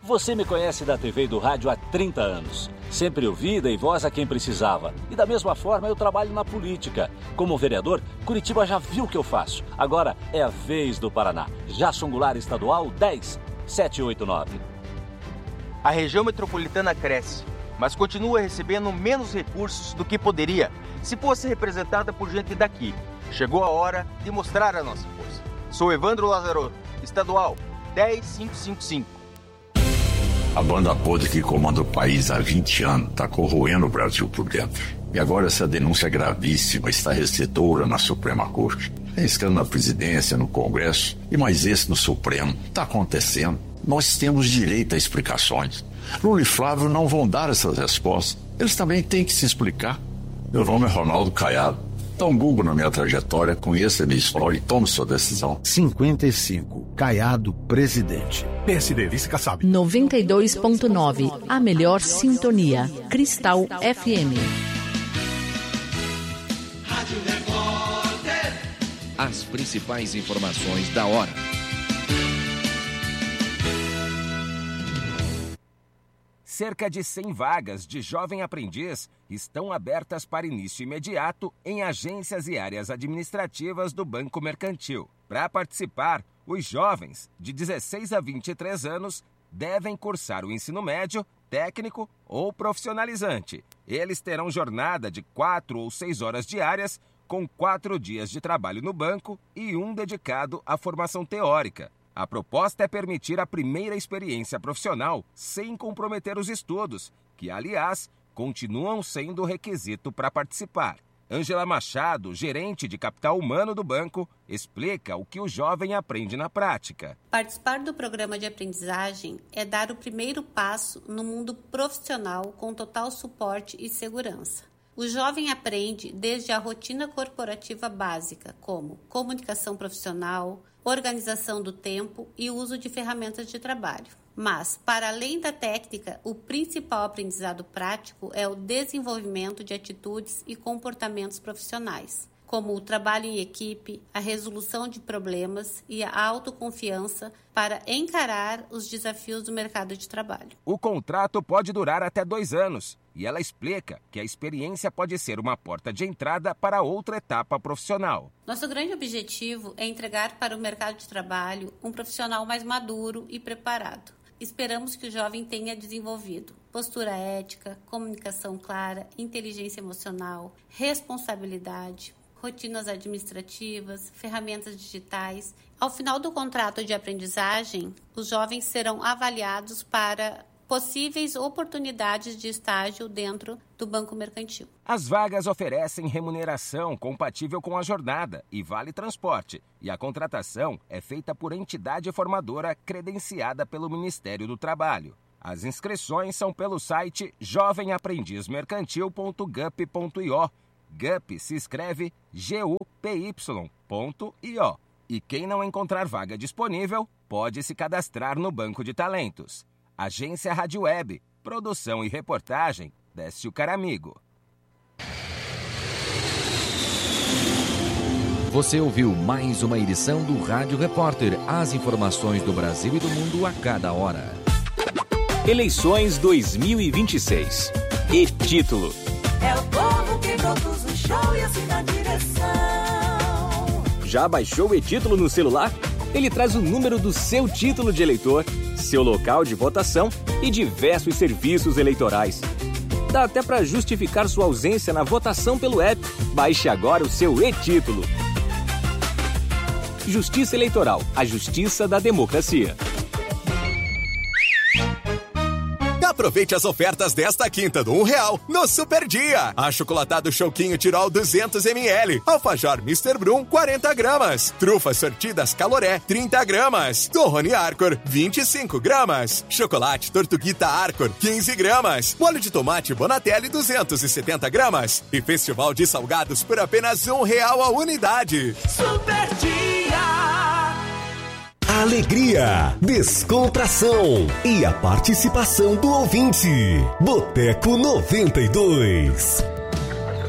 Você me conhece da TV e do rádio há 30 anos. Sempre ouvi, dei voz a quem precisava. E da mesma forma eu trabalho na política. Como vereador, Curitiba já viu o que eu faço. Agora é a vez do Paraná. Jason Goulart Estadual 10789. A região metropolitana cresce, mas continua recebendo menos recursos do que poderia se fosse representada por gente daqui. Chegou a hora de mostrar a nossa força. Sou Evandro Lazarotto, Estadual 10555. A banda podre que comanda o país há 20 anos está corroendo o Brasil por dentro. E agora essa denúncia gravíssima está recebedora na Suprema Corte. Tem escândalo na presidência, no Congresso e mais esse no Supremo. Está acontecendo. Nós temos direito a explicações. Lula e Flávio não vão dar essas respostas. Eles também têm que se explicar. Meu nome é Ronaldo Caiado. Dá um Google na minha trajetória, conheça a minha história e tome sua decisão. 55. Caiado, presidente. PSD, vice Kassab. 92.9. A melhor sintonia. Cristal FM. Rádio Repórter. As principais informações da hora. Cerca de 100 vagas de jovem aprendiz estão abertas para início imediato em agências e áreas administrativas do Banco Mercantil. Para participar, os jovens de 16 a 23 anos devem cursar o ensino médio, técnico ou profissionalizante. Eles terão jornada de 4 ou 6 horas diárias, com 4 dias de trabalho no banco e um dedicado à formação teórica. A proposta é permitir a primeira experiência profissional sem comprometer os estudos, que, aliás, continuam sendo requisito para participar. Ângela Machado, gerente de capital humano do banco, explica o que o jovem aprende na prática. Participar do programa de aprendizagem é dar o primeiro passo no mundo profissional com total suporte e segurança. O jovem aprende desde a rotina corporativa básica, como comunicação profissional, organização do tempo e uso de ferramentas de trabalho. Mas, para além da técnica, o principal aprendizado prático é o desenvolvimento de atitudes e comportamentos profissionais, como o trabalho em equipe, a resolução de problemas e a autoconfiança para encarar os desafios do mercado de trabalho. O contrato pode durar até 2 anos e ela explica que a experiência pode ser uma porta de entrada para outra etapa profissional. Nosso grande objetivo é entregar para o mercado de trabalho um profissional mais maduro e preparado. Esperamos que o jovem tenha desenvolvido postura ética, comunicação clara, inteligência emocional, responsabilidade, rotinas administrativas, ferramentas digitais. Ao final do contrato de aprendizagem, os jovens serão avaliados para possíveis oportunidades de estágio dentro do Banco Mercantil. As vagas oferecem remuneração compatível com a jornada e vale transporte, e a contratação é feita por entidade formadora credenciada pelo Ministério do Trabalho. As inscrições são pelo site jovemeaprendizmercantil.gup.io. GUP se escreve GUPY.io. E quem não encontrar vaga disponível pode se cadastrar no Banco de Talentos. Agência Rádio Web, produção e reportagem, Décio Caramigo. Você ouviu mais uma edição do Rádio Repórter. As informações do Brasil e do mundo a cada hora. Eleições 2026. E título. É o povo que produz o show e assim na direção. Já baixou o e-título no celular? Ele traz o número do seu título de eleitor, seu local de votação e diversos serviços eleitorais. Dá até para justificar sua ausência na votação pelo app. Baixe agora o seu e-título. Justiça Eleitoral, a justiça da democracia. Aproveite as ofertas desta quinta do R$1 no Super Dia. Achocolatado Choquinho Tirol 200ml. Alfajor Mr. Brum 40 gramas. Trufas sortidas Caloré 30 gramas. Torrone Arcor 25 gramas. Chocolate Tortuguita Arcor 15 gramas. Molho de tomate Bonatelli 270 gramas. E Festival de Salgados por apenas R$1 a unidade. Super Dia. Alegria, descontração e a participação do ouvinte. Boteco 92.